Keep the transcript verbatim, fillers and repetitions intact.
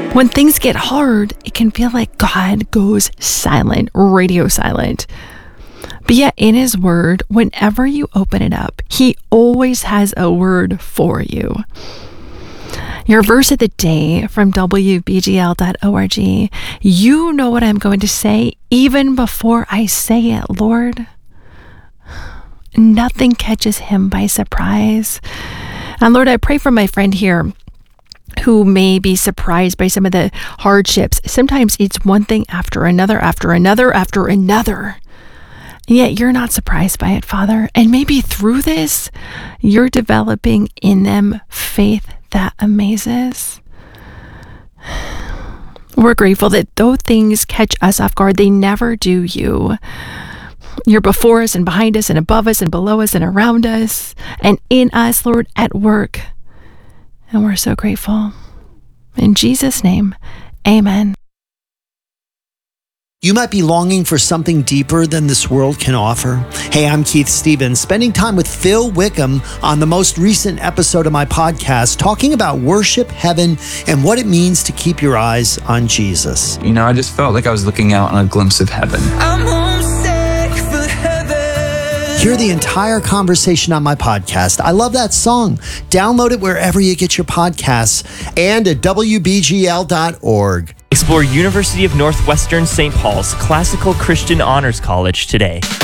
When things get hard, it can feel like God goes silent, radio silent. But yet in his word, whenever you open it up, he always has a word for you. Your verse of the day from W B G L dot org. You know what I'm going to say even before I say it, Lord. Nothing catches him by surprise. And Lord, I pray for my friend here who may be surprised by some of the hardships. Sometimes it's one thing after another, after another, after another. And yet you're not surprised by it, Father. And maybe through this, you're developing in them faith that amazes. We're grateful that though things catch us off guard, they never do you. You're before us and behind us and above us and below us and around us and in us, Lord, at work. And we're so grateful. In Jesus' name, amen. You might be longing for something deeper than this world can offer. Hey, I'm Keith Stevens, spending time with Phil Wickham on the most recent episode of my podcast, talking about worship, heaven, and what it means to keep your eyes on Jesus. You know, I just felt like I was looking out on a glimpse of heaven. I'm homesick for heaven. Hear the entire conversation on my podcast. I love that song. Download it wherever you get your podcasts and at W B G L dot org. Explore University of Northwestern Saint Paul's Classical Christian Honors College today.